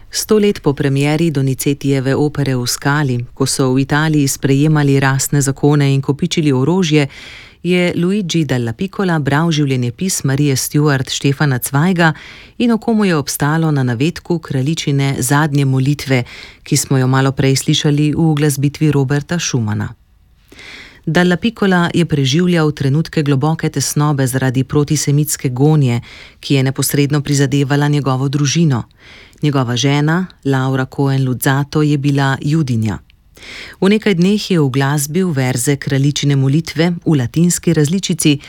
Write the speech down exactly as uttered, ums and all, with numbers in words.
Sto let po premieri Donizetijeve opere v Skali, ko so v Italiji sprejemali rasne zakone in kopičili orožje, je Luigi Dalla Piccola bral življenjepis Marije Stuart Štefana Zweig'a in oko mu je obstalo na navedku kraljičine zadnje molitve, ki smo jo malo prej slišali v uglasbitvi Roberta Schumana. Dalla Piccola je preživljal trenutke globoke tesnobe zaradi protisemitske gonje, ki je neposredno prizadevala njegovo družino. Njegova žena, Laura Cohen Luzzatto, je bila Judinja. V nekaj dneh je uglasbil verze kraljičine molitve v latinski različici,